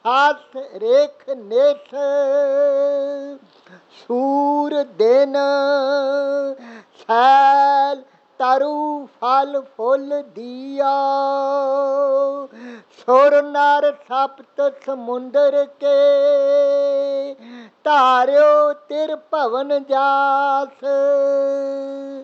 ਸਾਸ ਰੇਖ ਨੇਥ ਸੂਰ ਦਿਨ ਸੈਲ ਤਰु फल फुल दिया सुर नर सप्त समुंदर के धार्यो तिर भवन जास